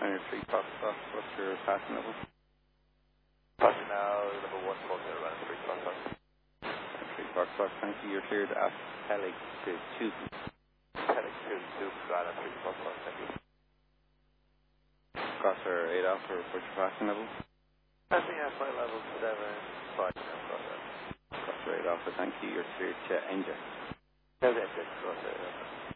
Trainer 3 Foxtrot, what's your passing level? Passing now, number 1, Foxtrot, around 3 Foxtrot. 3 Foxtrot, thank you. You're cleared at Helic to 2. Helic to 2, around 3 Foxtrot, thank you. Crosser 8 off, or what's your passing level? Passing at my level 7, 5 now, Crosser. Crosser 8 off, thank you. You're cleared to Engine. Crosser 8 off.